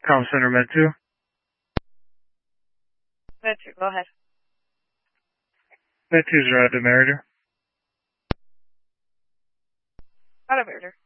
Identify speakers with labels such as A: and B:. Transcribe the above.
A: Comm Center Med 2.
B: Med 2, go ahead.
A: Med 2's arrived at Meriter.
B: Out of Meriter.